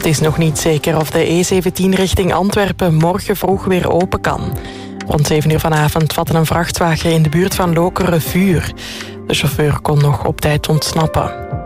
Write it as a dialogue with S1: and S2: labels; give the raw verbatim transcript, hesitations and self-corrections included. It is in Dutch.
S1: Het is nog niet zeker of de E zeventien richting Antwerpen morgen vroeg weer open kan. Rond zeven uur vanavond vatte een vrachtwagen in de buurt van Lokeren vuur. De chauffeur kon nog op tijd ontsnappen.